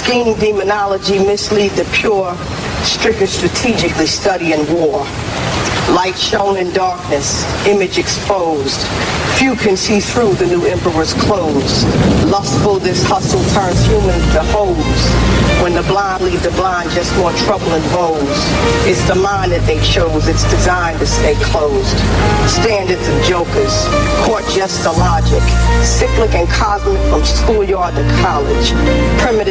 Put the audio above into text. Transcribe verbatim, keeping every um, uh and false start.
Scheme demonology mislead the pure, stricken strategically studying war. Light shown in darkness, image exposed. Few can see through the new emperor's clothes. Lustful, this hustle turns humans to hoes. When the blind lead the blind, just more trouble and woes. It's the mind that they chose, it's designed to stay closed. Standards of jokers, court just the logic. Cyclic and cosmic from schoolyard to college. Primitive